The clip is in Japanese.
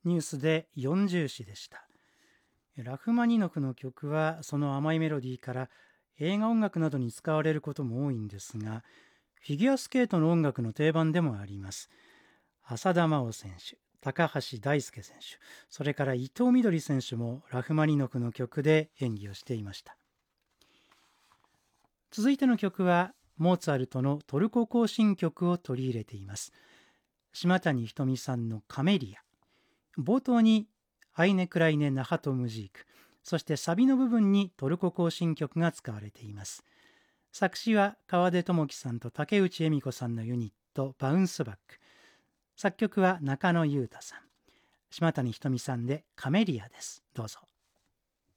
ニュースで40詩でした。ラフマニノフの曲はその甘いメロディーから映画音楽などに使われることも多いんですが、フィギュアスケートの音楽の定番でもあります。浅田真央選手、高橋大輔選手、それから伊藤みどり選手もラフマニノフの曲で演技をしていました。続いての曲はモーツァルトのトルコ行進曲を取り入れています。島谷ひとみさんのカメリア。冒頭にアイネクライネナハトムジーク、そしてサビの部分にトルコ行進曲が使われています。作詞は川出智樹さんと竹内恵美子さんのユニットバウンスバック。作曲は中野裕太さん。島谷ひとみさんでカメリアです。どうぞ。